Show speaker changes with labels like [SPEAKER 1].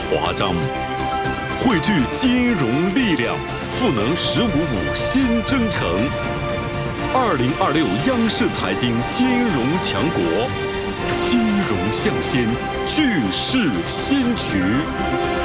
[SPEAKER 1] 华章，汇聚金融力量，赋能“15+5”新征程。2026央视财经金融强国，金融向先，巨势先驱。